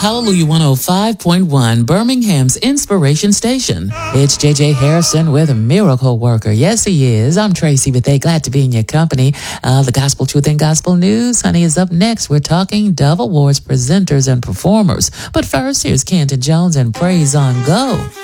Hallelujah 105.1, Birmingham's Inspiration Station. It's JJ Harrison with a Miracle Worker. Yes, he is. I'm Tracy Bethea. Glad to be in your company. The Gospel Truth and Gospel News, honey, is up next. We're talking Dove Awards presenters and performers. But first, here's Kenton Jones and Praise on Go.